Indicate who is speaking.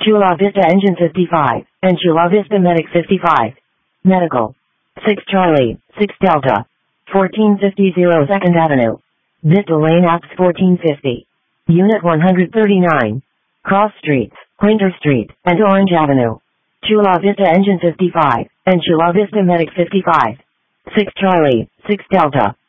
Speaker 1: Chula Vista Engine 55, and Chula Vista Medic 55. Medical. 6 Charlie, 6 Delta. 1450 2nd Avenue. Vista Lane Apps 1450. Unit 139. Cross Streets, Winter Street, and Orange Avenue. Chula Vista Engine 55, and Chula Vista Medic 55. 6 Charlie, 6 Delta.